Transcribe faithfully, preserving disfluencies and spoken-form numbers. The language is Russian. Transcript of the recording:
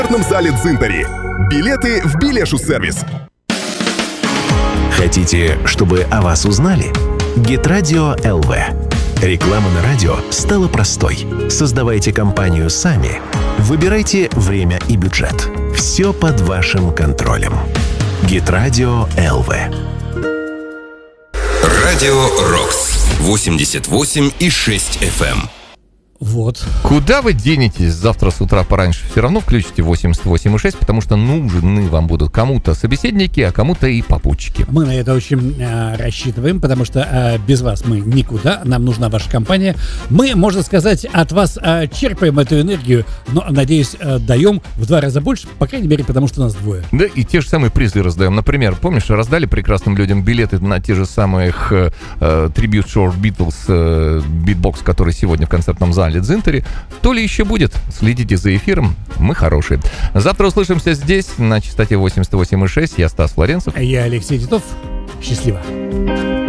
В зале Дзинтари. Билеты в Билешу-сервис. Хотите, чтобы о вас узнали? Гитрадио эл ви. Реклама на радио стала простой. Создавайте компанию сами. Выбирайте время и бюджет. Все под вашим контролем. Гитрадио эл ви. Радио Рокс. восемьдесят восемь и шесть эф эм. Вот. Куда вы денетесь завтра с утра пораньше? Все равно включите восемьдесят восемь и шесть, потому что нужны вам будут кому-то собеседники, а кому-то и попутчики. Мы на это очень э, рассчитываем, потому что э, без вас мы никуда, нам нужна ваша компания. Мы, можно сказать, от вас э, черпаем эту энергию, но, надеюсь, э, даем в два раза больше, по крайней мере, потому что нас двое. Да, и те же самые призы раздаем. Например, помнишь, раздали прекрасным людям билеты на те же самых э, Tribute Short Beatles, э, битбокс, который сегодня в концертном зале Дзинтари. То ли еще будет. Следите за эфиром. Мы хорошие. Завтра услышимся здесь, на частоте восемьдесят восемь и шесть. Я Стас Флоренцев. Я Алексей Титов. Счастливо.